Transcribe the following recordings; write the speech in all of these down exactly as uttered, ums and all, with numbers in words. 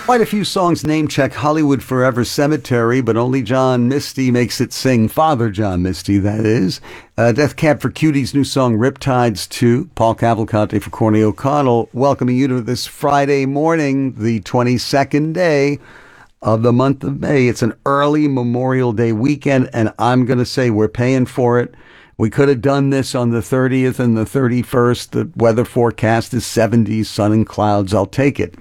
Quite a few songs name-check Hollywood Forever Cemetery, but only John Misty makes it sing Father John Misty, that is. Uh, Death Cab for Cutie's new song, Riptides two. Paul Cavalcante for Courtney O'Connell, welcoming you to this Friday morning, the twenty-second day of the month of May. It's an early Memorial Day weekend, and I'm going to say we're paying for it. We could have done this on the thirtieth and the thirty-first. The weather forecast is seventies, sun and clouds. I'll take it.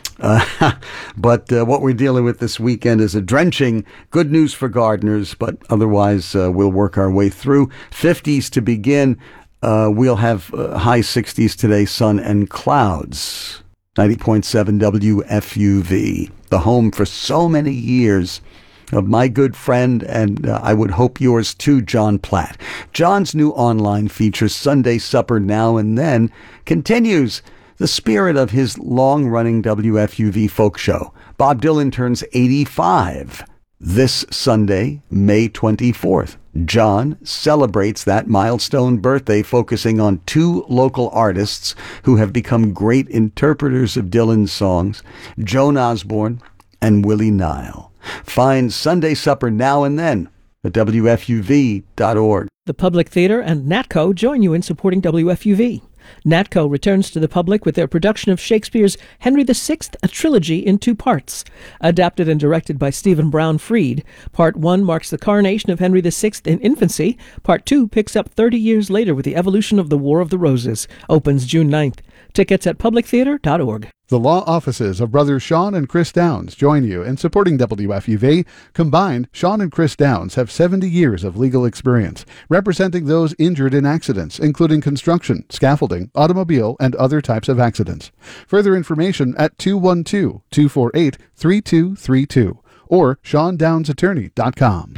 Uh, but uh, what we're dealing with this weekend is a drenching. Good news for gardeners, but otherwise uh, we'll work our way through. fifties to begin. Uh, we'll have uh, high sixties today, sun and clouds. ninety point seven W F U V, the home for so many years of my good friend, and uh, I would hope yours too, John Platt. John's new online feature, Sunday Supper Now and Then, continues the spirit of his long-running W F U V folk show. Bob Dylan turns eighty-five this Sunday, May twenty-fourth. John celebrates that milestone birthday, focusing on two local artists who have become great interpreters of Dylan's songs, Joan Osborne and Willie Nile. Find Sunday Supper Now and Then at W F U V dot org. The Public Theater and NATCO join you in supporting W F U V. NATCO returns to the public with their production of Shakespeare's Henry the Sixth, a trilogy in two parts. Adapted and directed by Stephen Brown Freed, Part one marks the coronation of Henry the Sixth in infancy. Part two picks up thirty years later with the evolution of the War of the Roses. Opens June ninth. Tickets at public theater dot org. The law offices of brothers Sean and Chris Downs join you in supporting W F U V. Combined, Sean and Chris Downs have seventy years of legal experience, representing those injured in accidents, including construction, scaffolding, automobile, and other types of accidents. Further information at two one two, two four eight, three two three two or sean downs attorney dot com.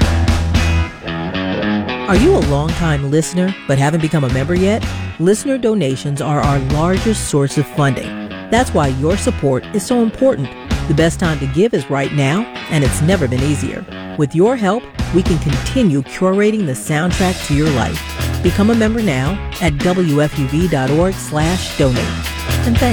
Are you a long-time listener but haven't become a member yet? Listener donations are our largest source of funding. That's why your support is so important. The best time to give is right now, and it's never been easier. With your help, we can continue curating the soundtrack to your life. Become a member now at W F U V dot org slash donate. And thanks.